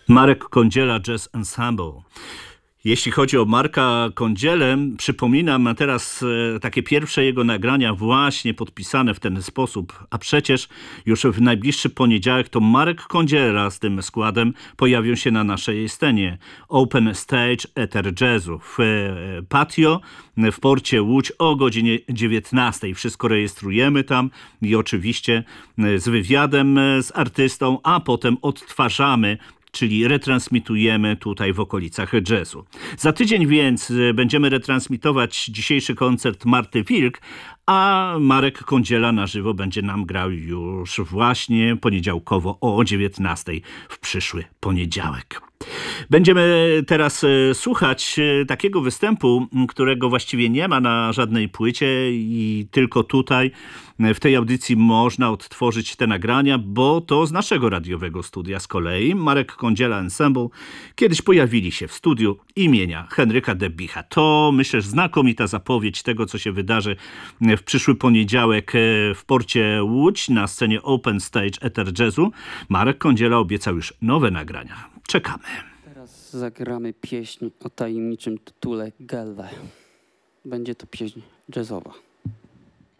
Marek Kądziela Jazz Ensemble. Jeśli chodzi o Marka Kądzielę, przypominam teraz takie pierwsze jego nagrania właśnie podpisane w ten sposób, a przecież już w najbliższy poniedziałek to Marek Kądziela z tym składem pojawią się na naszej scenie Open Stage Ether Jazzu w Patio w porcie Łódź o godzinie 19. Wszystko rejestrujemy tam i oczywiście z wywiadem z artystą, a potem odtwarzamy, czyli retransmitujemy tutaj w okolicach jazzu. Za tydzień więc będziemy retransmitować dzisiejszy koncert Marty Wilk, a Marek Kądziela na żywo będzie nam grał już właśnie poniedziałkowo o 19 w przyszły poniedziałek. Będziemy teraz słuchać takiego występu, którego właściwie nie ma na żadnej płycie i tylko tutaj w tej audycji można odtworzyć te nagrania, bo to z naszego radiowego studia z kolei. Marek Kądziela Ensemble kiedyś pojawili się w studiu imienia Henryka Debicha. To myślę, że znakomita zapowiedź tego, co się wydarzy w przyszły poniedziałek w porcie Łódź na scenie Open Stage Ether Jazzu. Marek Kądziela obiecał już nowe nagrania. Czekamy. Teraz zagramy pieśń o tajemniczym tytule Gelwe. Będzie to pieśń jazzowa.